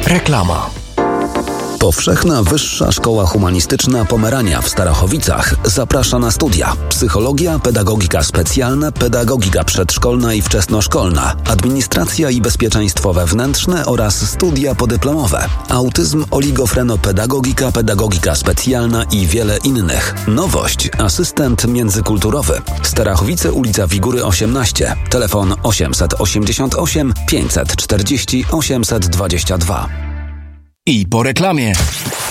Reklama. Powszechna Wyższa Szkoła Humanistyczna Pomerania w Starachowicach zaprasza na studia: psychologia, pedagogika specjalna, pedagogika przedszkolna i wczesnoszkolna, administracja i bezpieczeństwo wewnętrzne oraz studia podyplomowe, autyzm, oligofrenopedagogika, pedagogika specjalna i wiele innych. Nowość: asystent międzykulturowy. Starachowice, ulica Wigury 18. Telefon 888 540 822. I po reklamie.